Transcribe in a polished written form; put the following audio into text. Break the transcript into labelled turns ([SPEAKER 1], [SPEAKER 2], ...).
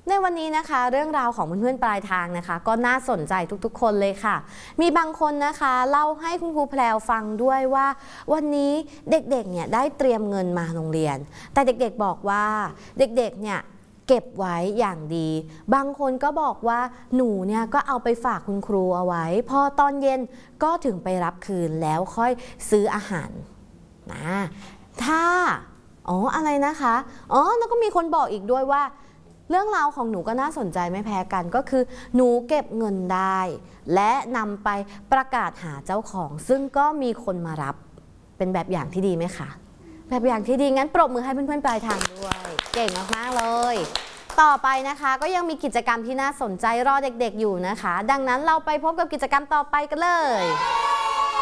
[SPEAKER 1] ในวันนี้นะคะเรื่องราวของเพื่อนๆปลายทางนะคะก็น่าสนใจทุกๆคนเลยค่ะมีบางคนนะคะเล่าให้คุณครูแพรวฟังด้วยว่าวันนี้เด็กๆเนี่ยได้เตรียมเงินมาโรงเรียนแต่เด็กๆบอกว่าเด็กๆเนี่ยเก็บไว้อย่างดีบางคนก็บอกว่าหนูเนี่ยก็เอาไปฝากคุณครูเอาไว้พอตอนเย็นก็ถึงไปรับคืนแล้วค่อยซื้ออาหารนะถ้าอะไรนะคะแล้วก็มีคนบอกอีกด้วยว่าเรื่องราวของหนูก็น่าสนใจไม่แพ้กันก็คือหนูเก็บเงินได้และนำไปประกาศหาเจ้าของซึ่งก็มีคนมารับเป็นแบบอย่างที่ดีไหมคะแบบอย่างที่ดีงั้นปรบมือให้เพื่อนๆปลายทางด้วยเก่งมากๆเลยต่อไปนะคะก็ยังมีกิจกรรมที่น่าสนใจรอเด็กๆอยู่นะคะดังนั้นเราไปพบกับกิจกรรมต่อไปกันเลย